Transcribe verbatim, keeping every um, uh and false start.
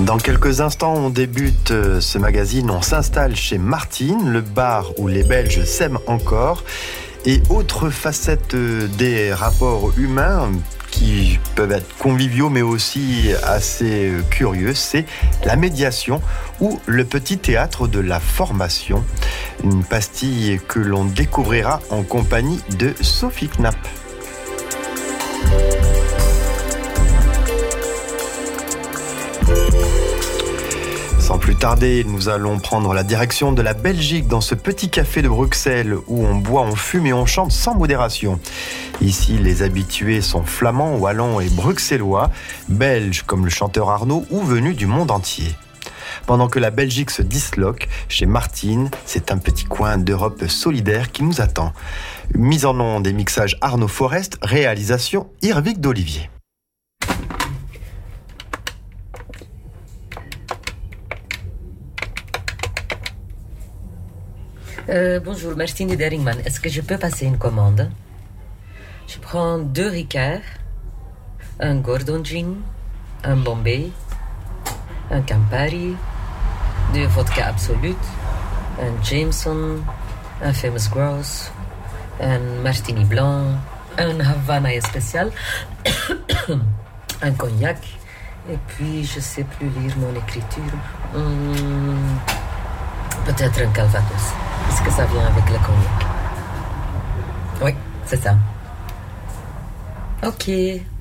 Dans quelques instants, on débute ce magazine. On s'installe chez Martine, le bar où les Belges s'aiment encore. Et autre facette des rapports humains qui peuvent être conviviaux mais aussi assez curieux, c'est la médiation ou le petit théâtre de la formation. Une pastille que l'on découvrira en compagnie de Sophie Knapp. Sans plus tarder, nous allons prendre la direction de la Belgique dans ce petit café de Bruxelles où on boit, on fume et on chante sans modération. Ici, les habitués sont flamands, wallons et bruxellois, belges comme le chanteur Arnaud ou venus du monde entier. Pendant que la Belgique se disloque, chez Martine, c'est un petit coin d'Europe solidaire qui nous attend. Mise en onde et mixage Arnaud Forest, réalisation Irvik d'Olivier. Euh, bonjour, Martine Deringman. Est-ce que je peux passer une commande? Je prends deux Ricard, un Gordon Gin, un Bombay, un Campari, deux vodka Absolut, un Jameson, un Famous Grouse, un Martini Blanc, un Havana spécial, un cognac, et puis je sais plus lire mon écriture. Hum, peut-être un Calvados. Est-ce que ça vient avec le cognac? Oui, c'est ça. Ok.